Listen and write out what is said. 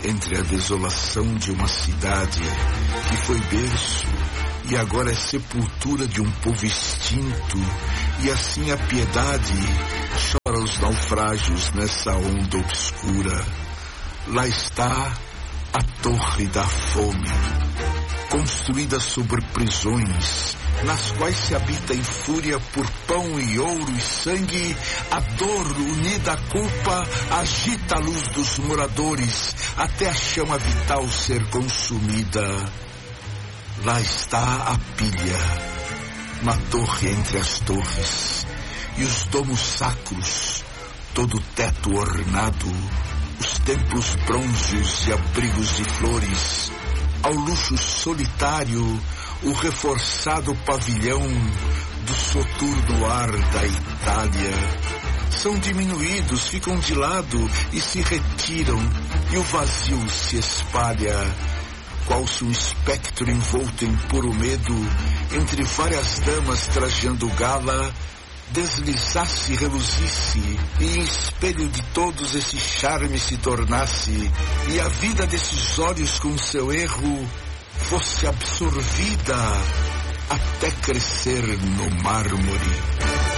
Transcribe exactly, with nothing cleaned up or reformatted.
entre a desolação de uma cidade que foi berço e agora é sepultura de um povo extinto, e assim a piedade chora os naufrágios nessa onda obscura. Lá está a Torre da Fome, construída sobre prisões, nas quais se habita em fúria por pão e ouro e sangue. A dor unida à culpa agita a luz dos moradores até a chama vital ser consumida. Lá está a pilha, na torre entre as torres, e os domos sacros, todo o teto ornado, os templos brônzeos e abrigos de flores, ao luxo solitário, o reforçado pavilhão do soturno ar da Itália. São diminuídos, ficam de lado e se retiram, e o vazio se espalha, qual se um espectro envolto em puro medo, entre várias damas trajando gala, deslizasse, reluzisse, e em espelho de todos esse charme se tornasse, e a vida desses olhos com seu erro fosse absorvida até crescer no mármore.